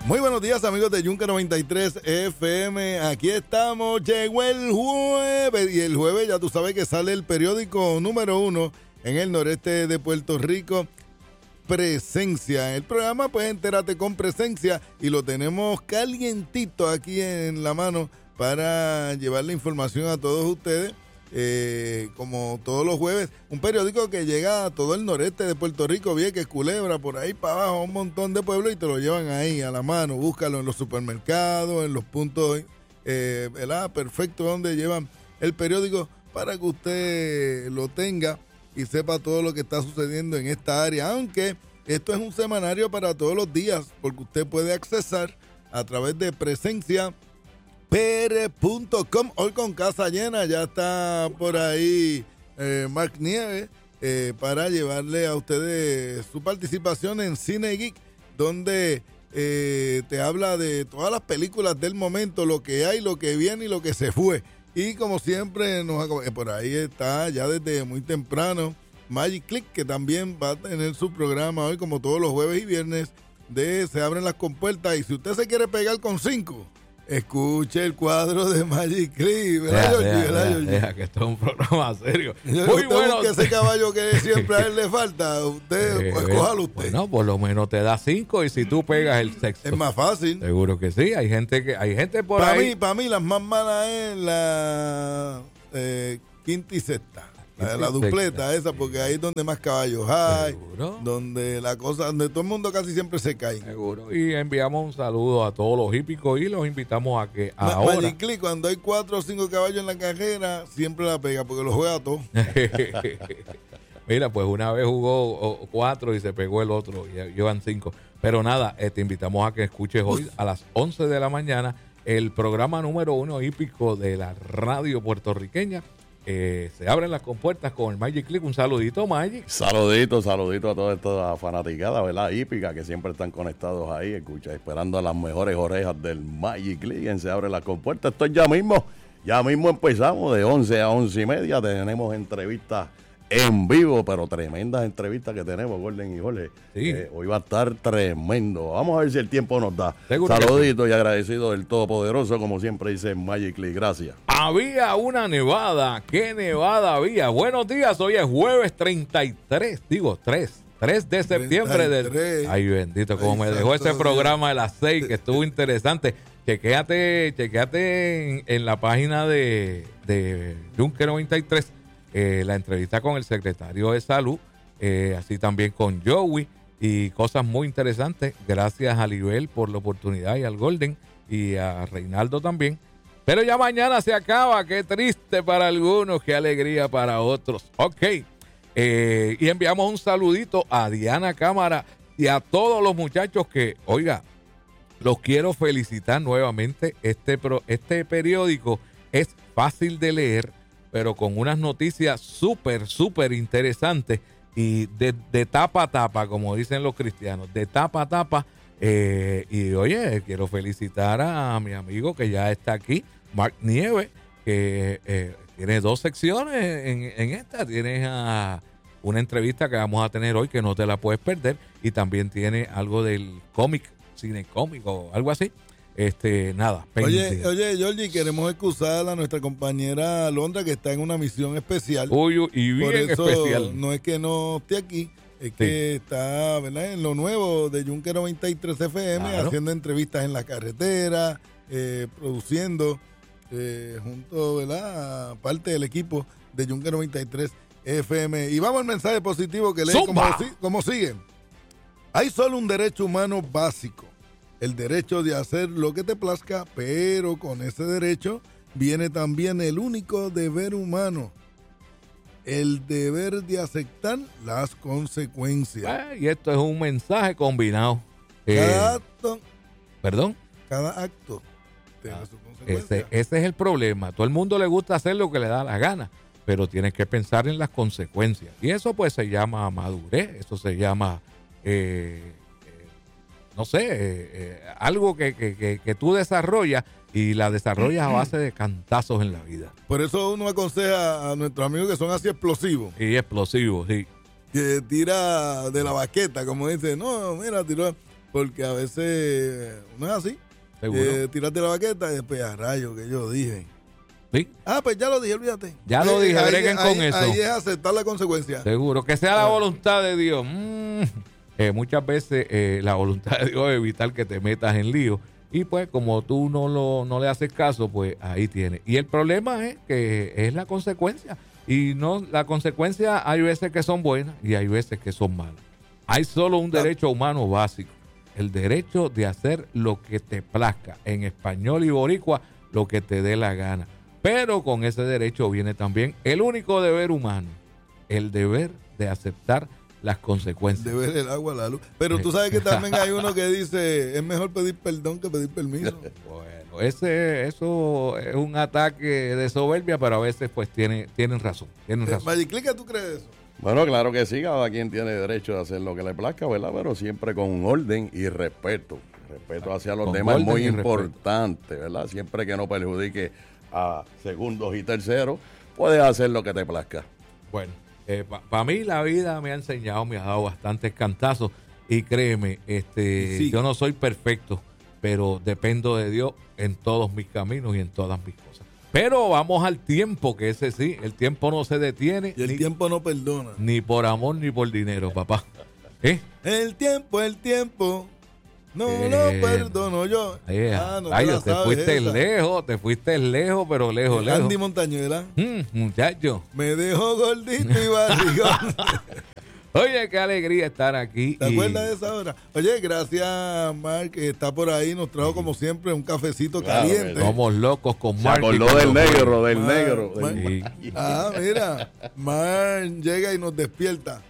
Muy buenos días, amigos de Yunque 93 FM. Aquí estamos, llegó el jueves. Y el jueves ya tú sabes que sale el periódico número 1 en el noreste de Puerto Rico, Presencia. El programa, pues, entérate con Presencia. Y lo tenemos calientito aquí en la mano para llevarle información a todos ustedes. Como todos los jueves, un periódico que llega a todo el noreste de Puerto Rico, Vieques, Culebra, por ahí para abajo, un montón de pueblos, y te lo llevan ahí a la mano. Búscalo en los supermercados, en los puntos, ¿verdad? Perfecto, donde llevan el periódico para que usted lo tenga y sepa todo lo que está sucediendo en esta área. Aunque esto es un semanario para todos los días, porque usted puede accesar a través de Presencia pr.com. Hoy con casa llena, ya está por ahí Mark Nieves para llevarle a ustedes su participación en Cine Geek, donde te habla de todas las películas del momento, lo que hay, lo que viene y lo que se fue. Y como siempre, por ahí está ya desde muy temprano Magic Click, que también va a tener su programa hoy, como todos los jueves y viernes, de Se Abren las Compuertas. Y si usted se quiere pegar con 5, escuche el cuadro de Magic Click, ¿verdad, Georgie? Deja, que esto es un programa serio. Muy bueno. Que ese caballo que siempre a él le falta, usted, pues cójalo usted. Bueno, por lo menos te da 5 y si tú pegas el sexto. Es más fácil. Seguro que sí. Hay gente por ahí. Para mí, las más malas es la quinta y sexta. La dupleta esa, porque ahí es donde más caballos hay. ¿Seguro? Donde todo el mundo casi siempre se cae. Seguro. Y enviamos un saludo a todos los hípicos y los invitamos a que ahora. Magic Click, cuando hay 4 o 5 caballos en la carrera, siempre la pega, porque los juega todos. Mira, pues una vez jugó 4 y se pegó el otro, y llevan 5. Pero nada, te invitamos a que escuches hoy a las 11 de la mañana el programa número 1 hípico de la radio puertorriqueña. Se abren las compuertas con el Magic Click. Un saludito, Magic. Saludito a toda esta fanaticada, ¿verdad? Hípica, que siempre están conectados ahí, esperando a las mejores orejas del Magic Click. Se abren las compuertas. Esto es ya mismo empezamos de 11 a 11 y media. Tenemos entrevistas en vivo, pero tremendas entrevistas que tenemos, Gordon y Jorge. Sí. Hoy va a estar tremendo. Vamos a ver si el tiempo nos da. Seguro. Saludito y agradecido del Todopoderoso, como siempre dice Magic Click. Gracias. Había una nevada. ¿Qué nevada había? Buenos días. Hoy es jueves 3 de septiembre. Ay, bendito, como me dejó ese programa de las 6, que estuvo interesante. Chequéate en la página de Yunque 93. La entrevista con el secretario de Salud, así también con Joey, y cosas muy interesantes. Gracias a Libel por la oportunidad, y al Golden, y a Reinaldo también. Pero ya mañana se acaba. Qué triste para algunos, qué alegría para otros. Ok. Y enviamos un saludito a Diana Cámara y a todos los muchachos que, oiga, los quiero felicitar nuevamente. Este periódico es fácil de leer, pero con unas noticias súper interesantes, y de tapa a tapa, como dicen los cristianos, de tapa a tapa. Y oye, quiero felicitar a mi amigo que ya está aquí, Mark Nieves, que tiene 2 secciones en esta. Tienes una entrevista que vamos a tener hoy que no te la puedes perder, y también tiene algo del cómic, cine cómico, algo así. Nada. Oye, Georgie, queremos excusar a nuestra compañera Alondra, que está en una misión especial. Y bien. Por eso, especial. No es que no esté aquí, es que está, ¿verdad?, en lo nuevo de Yunque 93 FM, claro, haciendo entrevistas en la carretera, produciendo, junto, ¿verdad?, a parte del equipo de Yunque 93 FM. Y vamos al mensaje positivo que lee como sigue. Hay solo un derecho humano básico: el derecho de hacer lo que te plazca, pero con ese derecho viene también el único deber humano: el deber de aceptar las consecuencias. Y esto es un mensaje combinado. Cada acto. ¿Perdón? Cada acto tiene su consecuencia. Ese es el problema. Todo el mundo le gusta hacer lo que le da la gana, pero tienes que pensar en las consecuencias. Y eso pues se llama madurez, eso se llama... no sé, algo que tú desarrollas, y la desarrollas a base de cantazos en la vida. Por eso uno aconseja a nuestros amigos que son así explosivos. Y explosivos, sí. Que tira de la baqueta, como dice, no, mira, tiró. porque a veces no es así. Tírate la baqueta y después a rayo que yo dije. ¿Sí? Pues ya lo dije, olvídate. Ya lo dije, breguen con eso. Ahí es aceptar la consecuencia. Seguro, que sea la voluntad de Dios. Muchas veces la voluntad de Dios es evitar que te metas en lío. Y pues como tú no le haces caso, pues ahí tienes. Y el problema es que es la consecuencia. Y no, la consecuencia hay veces que son buenas y hay veces que son malas. Hay solo un derecho humano básico. El derecho de hacer lo que te plazca. En español y boricua, lo que te dé la gana. Pero con ese derecho viene también el único deber humano. El deber de aceptar las consecuencias. De ver el agua a la luz. Pero tú sabes que también hay uno que dice, es mejor pedir perdón que pedir permiso. Bueno, eso es un ataque de soberbia, pero a veces pues tienen razón. Magic Click, ¿qué tú crees de eso? Bueno, claro que sí, cada quien tiene derecho de hacer lo que le plazca, ¿verdad? Pero siempre con orden y respeto. Respeto hacia los demás es muy importante, ¿verdad? Siempre que no perjudique a segundos y terceros, puedes hacer lo que te plazca. Bueno, para mí la vida me ha enseñado, me ha dado bastantes cantazos y créeme, sí. Yo no soy perfecto, pero dependo de Dios en todos mis caminos y en todas mis cosas. Pero vamos al tiempo, que ese sí, el tiempo no se detiene. Y el tiempo no perdona. Ni por amor ni por dinero, papá. El tiempo. No perdono yo. Te fuiste lejos, pero lejos. Andy Montañuela. Muchacho. Me dejó gordito y barrigón. Oye, qué alegría estar aquí. ¿Te acuerdas de esa hora? Oye, gracias, Mark, que está por ahí. Nos trajo, como siempre, un cafecito caliente. Somos locos con Mark. Se acordó del negro. Mira. Mark llega y nos despierta.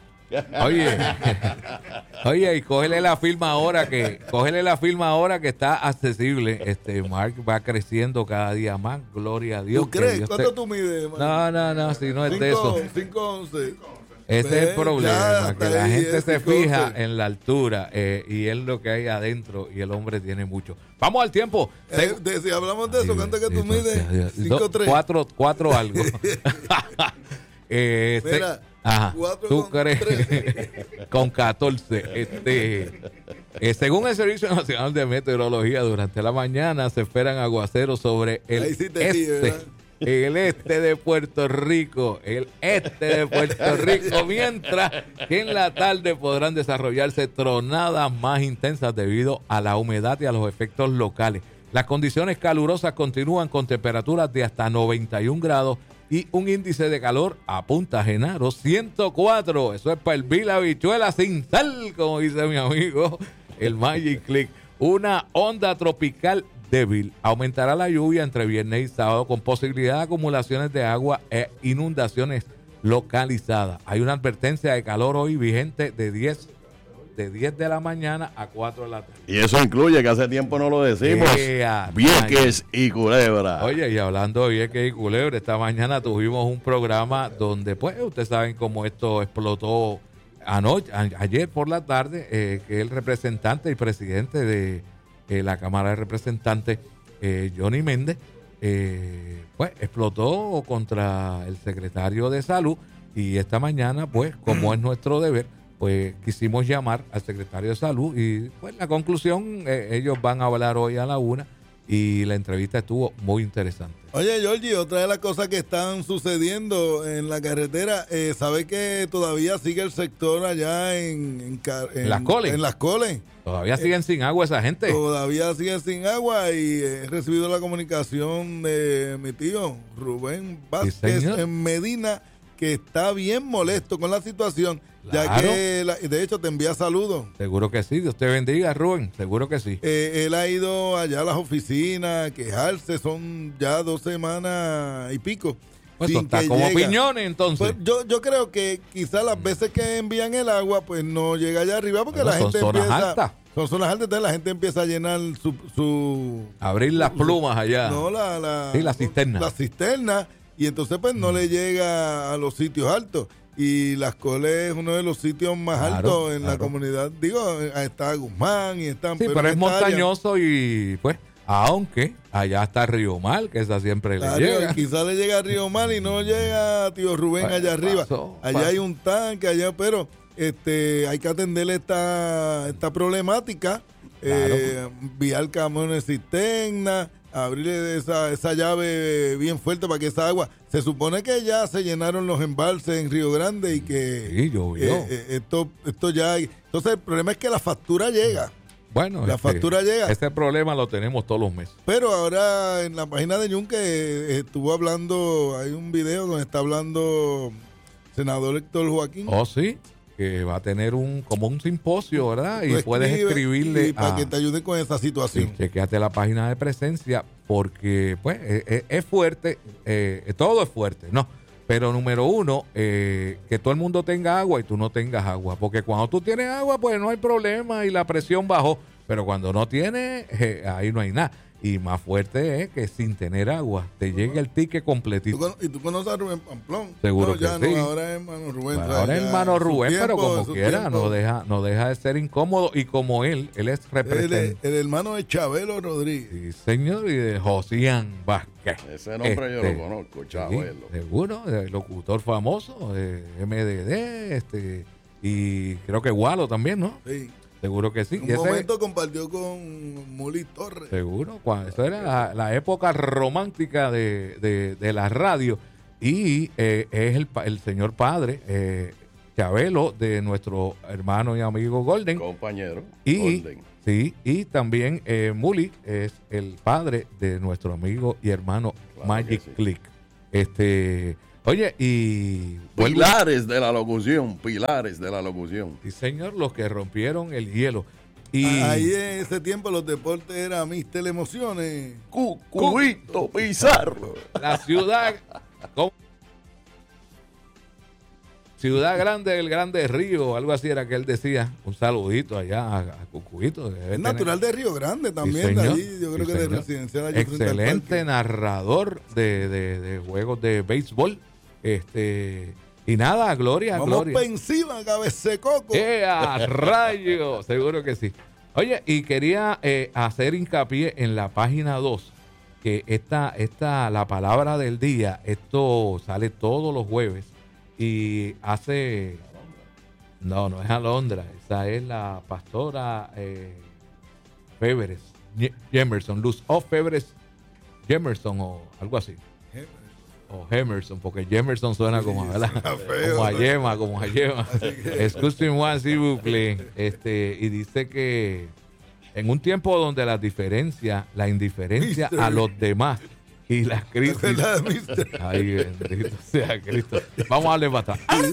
Oye, y cógele la firma ahora que está accesible. Mark va creciendo cada día más, gloria a Dios. ¿Tú crees? ¿Cuánto tú mides, Mark? No, si no es de eso. 5'11". Ese es el problema, que la gente se fija en la altura y es lo que hay adentro y el hombre tiene mucho. Vamos al tiempo. Si hablamos de eso, ¿cuánto que tú mides? 5'3". 4 algo. Mira, ajá, ¿tú crees? Con 14. Según el Servicio Nacional de Meteorología, durante la mañana se esperan aguaceros sobre el el este de Puerto Rico, mientras que en la tarde podrán desarrollarse tronadas más intensas debido a la humedad y a los efectos locales. Las condiciones calurosas continúan con temperaturas de hasta 91 grados y un índice de calor a Punta Genaro 104. Eso es para hervir la habichuela sin sal, como dice mi amigo el Magic Click. Una onda tropical débil. Aumentará la lluvia entre viernes y sábado con posibilidad de acumulaciones de agua e inundaciones localizadas. Hay una advertencia de calor hoy vigente de 10 de la mañana a 4 de la tarde. Y eso incluye, que hace tiempo no lo decimos, Vieques y Culebra. Oye, y hablando de Vieques y Culebra, esta mañana tuvimos un programa donde, pues, ustedes saben cómo esto explotó ayer por la tarde, que el representante y presidente de la Cámara de Representantes, Johnny Méndez, pues, explotó contra el secretario de Salud y esta mañana, pues, como es nuestro deber, pues quisimos llamar al secretario de Salud y pues la conclusión, ellos van a hablar hoy a la 1 y la entrevista estuvo muy interesante. Oye, Georgie, otra de las cosas que están sucediendo en la carretera, ¿sabes que todavía sigue el sector allá en Las Coles? En Las Coles. ¿Todavía siguen sin agua esa gente? Todavía siguen sin agua y he recibido la comunicación de mi tío Rubén Vázquez en Medina, que está bien molesto con la situación. Claro. Ya que, de hecho, te envía saludos. Seguro que sí. Dios te bendiga, Rubén. Seguro que sí. Él ha ido allá a las oficinas a quejarse. Son ya 2 semanas y pico. Pues está como piñones, entonces. Pues yo creo que quizás las veces que envían el agua, pues no llega allá arriba porque la gente son zonas empieza... altas. Son zonas altas, entonces la gente empieza a llenar su abrir las plumas allá. No, sí, la cisterna. La cisterna. Y entonces, pues, no le llega a los sitios altos. Y Las Coles es uno de los sitios más altos en la comunidad. Digo, está Guzmán y están... Sí, pero es montañoso y pues, aunque allá está Río Mar, que esa siempre le llega. Quizás le llega a Río Mar y no llega a Tío Rubén allá arriba. Allá hay un tanque, allá, pero hay que atender esta problemática, enviar camiones cisterna, abrirle esa llave bien fuerte para que esa agua, se supone que ya se llenaron los embalses en Río Grande y que sí, llovió. Esto ya hay. Entonces el problema es que la factura llega. Bueno, la factura llega. Este problema lo tenemos todos los meses. Pero ahora en la página de Yunque estuvo hablando, hay un video donde está hablando senador Héctor Joaquín. Oh, sí, que va a tener como un simposio, ¿verdad? Y puedes escribirle para que te ayude con esa situación. Sí, chequeate la página de Presencia porque pues es fuerte, todo es fuerte, ¿no? Pero número uno, que todo el mundo tenga agua y tú no tengas agua. Porque cuando tú tienes agua, pues no hay problema y la presión bajó. Pero cuando no tienes, ahí no hay nada. Y más fuerte es que sin tener agua te llegue el ticket completito. ¿Y tú conoces a Rubén Pamplón? Seguro ya que sí. Ahora es hermano Rubén. Bueno, ahora es hermano Rubén, pero como quiera, no deja de ser incómodo. Y como él es representante. El hermano de Chabelo Rodríguez. Sí, señor, y de Josián Vázquez. Ese nombre yo lo conozco, Chabelo. Sí, seguro, locutor famoso, MDD, y creo que Gualo también, ¿no? Sí. Seguro que sí. En un momento compartió con Muli Torres. Seguro, eso era la época romántica de la radio. Y es el señor padre, Chabelo, de nuestro hermano y amigo Golden. Compañero, Golden. Sí, y también Muli es el padre de nuestro amigo y hermano Magic Click. Oye, y... Pilares de la locución. Sí, señor, los que rompieron el hielo. Y ahí en ese tiempo los deportes eran mis teleemociones. Cucuito Pizarro. La ciudad... Ciudad Grande del Grande Río, algo así era que él decía. Un saludito allá a Cucuito. Es natural de Río Grande también, sí, de allí, yo creo que de residencial. Allí excelente narrador de juegos de béisbol. Y nada, Gloria. Vamos para encima, cabececoco. ¡A rayo! Seguro que sí. Oye, y quería hacer hincapié en la página 2, que la palabra del día, esto sale todos los jueves. Y hace... No es Alondra. Esa es la pastora Féveres. Jemerson. Luz o Féveres Jemerson o algo así. O Jemerson, porque Jemerson suena como, ¿verdad? Como a Yema. Excuse-moi, s'il vous plaît. Y dice que en un tiempo donde la indiferencia a los demás y las crisis. Ay, bendito sea Cristo. Vamos a darle para atrás.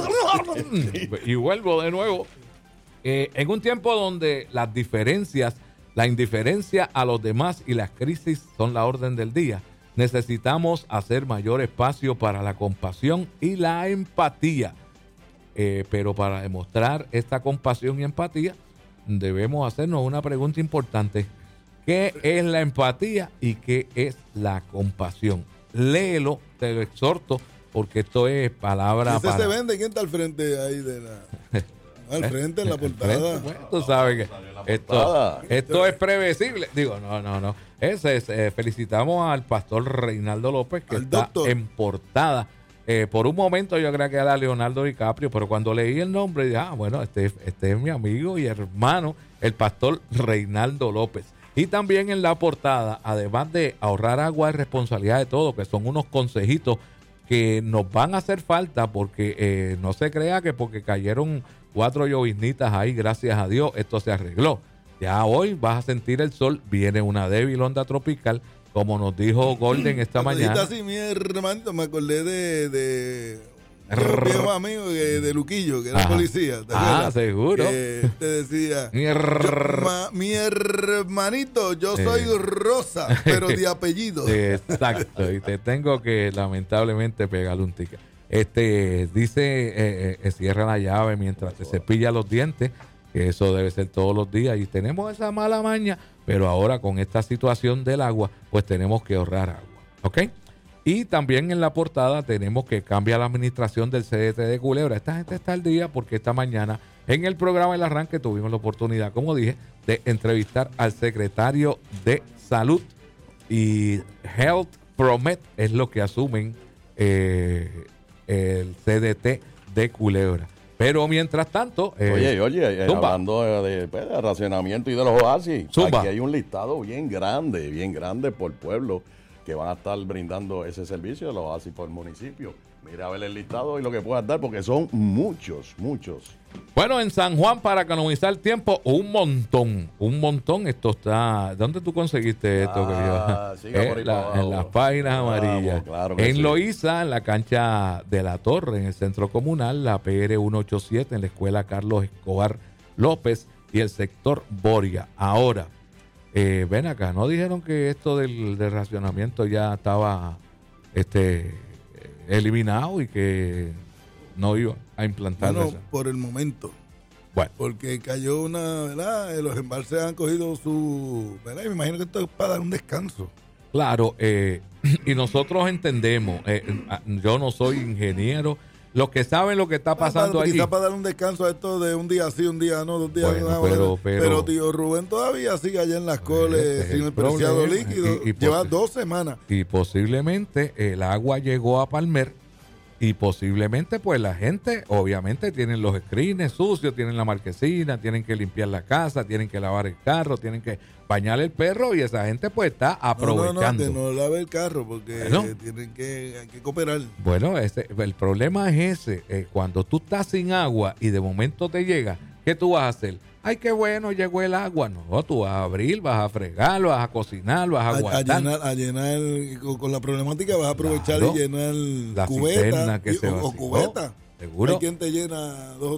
Y vuelvo de nuevo. En un tiempo donde la indiferencia a los demás y las crisis son la orden del día, necesitamos hacer mayor espacio para la compasión y la empatía. Pero para demostrar esta compasión y empatía, debemos hacernos una pregunta importante. ¿Qué es la empatía y qué es la compasión? Léelo, te lo exhorto, porque esto es palabra para... se vende? ¿Quién está al frente ahí de la... al frente en la portada? Bueno, tú sabes que esto es previsible. Digo, no. Felicitamos al pastor Reinaldo López, que está en portada. Por un momento yo creía que era Leonardo DiCaprio, pero cuando leí el nombre dije, bueno, este es mi amigo y hermano, el pastor Reinaldo López. Y también en la portada, además de ahorrar agua, es responsabilidad de todos, que son unos consejitos que nos van a hacer falta, porque no se crea que porque cayeron 4 lloviznitas ahí, gracias a Dios, esto se arregló. Ya hoy vas a sentir el sol, viene una débil onda tropical, como nos dijo Golden esta mañana. Así, mi hermanito, me acordé de un viejo amigo de Luquillo, que era policía. Seguro. Que te decía, mi hermanito, yo soy Rosa, pero de apellido. Exacto, y te tengo que lamentablemente pegarle un ticket. Dice, cierra la llave mientras te cepilla los dientes, que eso debe ser todos los días, y tenemos esa mala maña, pero ahora con esta situación del agua, pues tenemos que ahorrar agua, ¿ok? Y también en la portada tenemos que cambia la administración del CDT de Culebra. Esta gente está al día porque esta mañana en el programa El Arranque tuvimos la oportunidad, como dije, de entrevistar al secretario de Salud, y Health Promet es lo que asumen el CDT de Culebra. Pero mientras tanto... Oye, hablando de racionamiento y de los oasis, Zumba. Aquí hay un listado bien grande por pueblo que van a estar brindando ese servicio de los oasis por municipio. Mira a ver el listado y lo que puedas dar, porque son muchos. Bueno, en San Juan, para economizar tiempo, un montón. Esto está... ¿Dónde tú conseguiste esto, querido? En las páginas amarillas. Claro que en sí. Loíza, en la cancha de La Torre, en el centro comunal, la PR 187, en la escuela Carlos Escobar López y el sector Boria. Ahora, ven acá, ¿no dijeron que esto del racionamiento ya estaba eliminado y que no iba a implantar eso? Por el momento. Bueno. Porque cayó una, ¿verdad? Los embalses han cogido su, ¿verdad? Y me imagino que esto es para dar un descanso. Claro, y nosotros entendemos, yo no soy ingeniero, los que saben lo que está pasando allí. Quizás para dar un descanso a esto de un día sí, un día no, 2 días bueno, no. Pero tío Rubén todavía sigue allá en las coles sin el preciado líquido. Lleva 2 semanas. Y posiblemente el agua llegó a Palmer y posiblemente pues la gente obviamente tienen los screens sucios, tienen la marquesina, tienen que limpiar la casa, tienen que lavar el carro, tienen que bañar el perro y esa gente pues está aprovechando. No lave el carro porque hay que cooperar. Bueno, el problema es ese, cuando tú estás sin agua y de momento te llega, ¿qué tú vas a hacer? Ay, qué bueno, llegó el agua. No, tú vas a abrir, vas a fregar, vas a cocinar, vas a guardar. A llenar con la problemática vas a aprovechar y llenar la cubeta que se o cubeta. Seguro. Hay quien te llena 2